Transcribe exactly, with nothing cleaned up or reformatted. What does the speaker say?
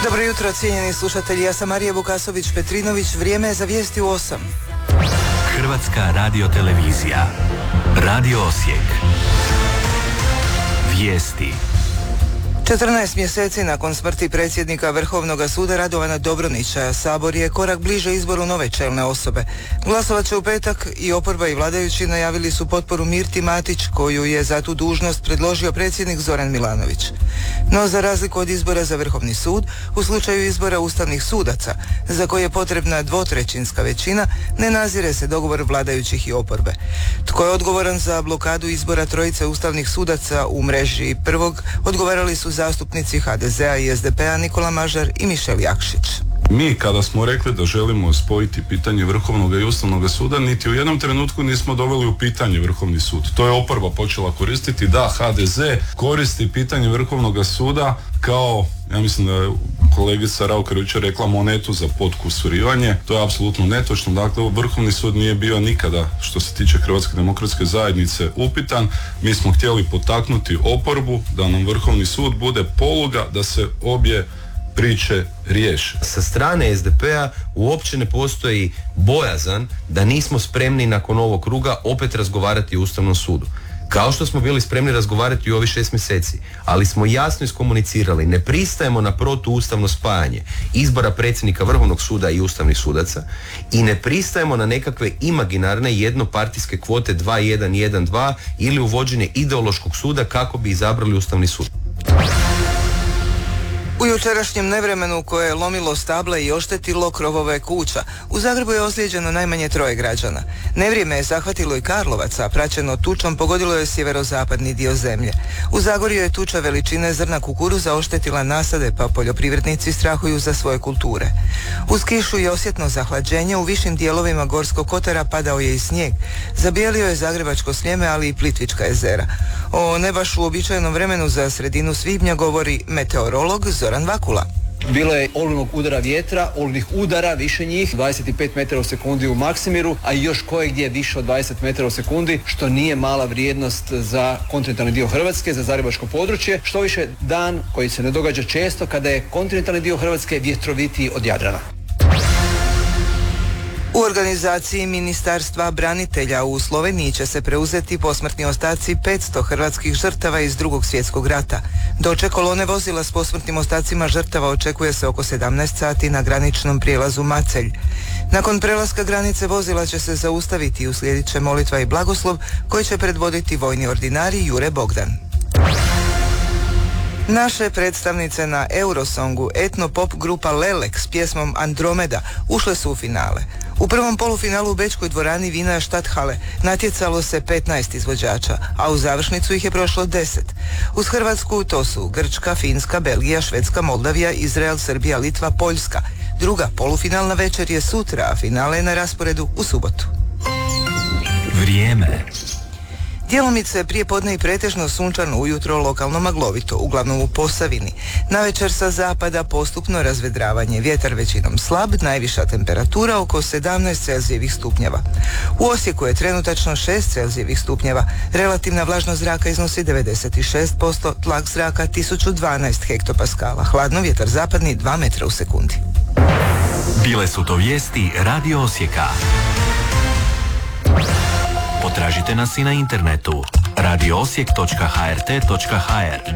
Dobro jutro, cijenjeni slušatelji. Ja sam Marija Vukasović-Petrinović. Vrijeme je za vijesti u osam. Hrvatska radiotelevizija. Radio Osijek. Vijesti. četrnaest mjeseci nakon smrti predsjednika Vrhovnog suda Radovana Dobronića, Sabor je korak bliže izboru nove čelne osobe. Glasovat će u petak i oporba i vladajući najavili su potporu Mirti Matić, koju je za tu dužnost predložio predsjednik Zoran Milanović. No za razliku od izbora za Vrhovni sud, u slučaju izbora ustavnih sudaca, za koje je potrebna dvotrećinska većina, ne nazire se dogovor vladajućih i oporbe. Tko je odgovoran za blokadu izbora trojice ustavnih sudaca u mreži prvog, odgovarali su zastupnici ha de zea i es de pe a Nikola Mažar i Mišel Jakšić. Mi kada smo rekli da želimo spojiti pitanje Vrhovnog i Ustavnog suda, niti u jednom trenutku nismo doveli u pitanje Vrhovni sud. To je oporba počela koristiti. Da, ha de ze koristi pitanje Vrhovnog suda kao, ja mislim da je kolegica Raukar jučer rekla, monetu za potkusurivanje. To je apsolutno netočno. Dakle, Vrhovni sud nije bio nikada, što se tiče Hrvatske demokratske zajednice, upitan. Mi smo htjeli potaknuti oporbu da nam Vrhovni sud bude poluga da se obje priče riješe. Sa strane es de pe a uopće ne postoji bojazan da nismo spremni nakon ovog kruga opet razgovarati o Ustavnom sudu. Kao što smo bili spremni razgovarati u ovih šest mjeseci, ali smo jasno iskomunicirali, ne pristajemo na protuustavno spajanje izbora predsjednika Vrhovnog suda i ustavnih sudaca i ne pristajemo na nekakve imaginarne jednopartijske kvote dva jedan jedan dva ili uvođenje ideološkog suda kako bi izabrali Ustavni sud. U jučerašnjem nevremenu koje je lomilo stable i oštetilo krovove kuća, u Zagrebu je ozlijeđeno najmanje troje građana. Nevrijeme je zahvatilo i Karlovac, a praćeno tučom pogodilo je sjeverozapadni dio zemlje. U Zagorju je tuča veličine zrna kukuruza oštetila nasade, pa poljoprivrednici strahuju za svoje kulture. Uz kišu i osjetno zahlađenje u višim dijelovima Gorskog kotara padao je i snijeg. Zabijelio je Zagrebačko Sljeme, ali i Plitvička jezera. O ne baš uobičajenom vremenu za sredinu svibnja govori meteorolog Zoran Vakula. Bilo je olujnog udara vjetra, olujnih udara, više njih, dvadeset pet metara u sekundi u Maksimiru, a i još koje gdje više od dvadeset metara u sekundi, što nije mala vrijednost za kontinentalni dio Hrvatske, za zagrebačko područje, što više dan koji se ne događa često kada je kontinentalni dio Hrvatske vjetrovitiji od Jadrana. U organizaciji Ministarstva branitelja u Sloveniji će se preuzeti posmrtni ostaci petsto hrvatskih žrtava iz Drugog svjetskog rata. Doček kolone vozila s posmrtnim ostacima žrtava očekuje se oko sedamnaest sati na graničnom prijelazu Macelj. Nakon prelaska granice vozila će se zaustaviti i uslijedit će molitva i blagoslov koji će predvoditi vojni ordinari Jure Bogdan. Naše predstavnice na Eurosongu, etno-pop grupa Lelek s pjesmom Andromeda, ušle su u finale. U prvom polufinalu u bečkoj dvorani Wiener Stadthalle natjecalo se petnaest izvođača, a u završnicu ih je prošlo deset. Uz Hrvatsku to su Grčka, Finska, Belgija, Švedska, Moldavija, Izrael, Srbija, Litva, Poljska. Druga polufinalna večer je sutra, a finale je na rasporedu u subotu. Vrijeme. Djelomice prije podne i pretežno sunčano, ujutro lokalno maglovito, uglavnom u Posavini. Navečer sa zapada postupno razvedravanje, vjetar većinom slab, najviša temperatura oko sedamnaest celzijevih stupnjeva. U Osijeku je trenutačno šest celzijevih stupnjeva, relativna vlažnost zraka iznosi devedeset šest posto, tlak zraka tisuću dvanaest hektopaskala, hladno vjetar zapadni dva metra u sekundi. Bile su to vijesti Radio Osijeka. Potražite nas i na internetu radio osijek točka ha er te točka ha er.